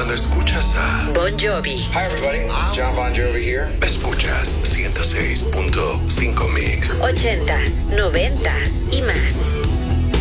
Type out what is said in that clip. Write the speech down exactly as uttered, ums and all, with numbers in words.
Cuando escuchas a Bon Jovi. Hi everybody, John Bon Jovi here. Escuchas ciento seis punto cinco Mix. ochenta.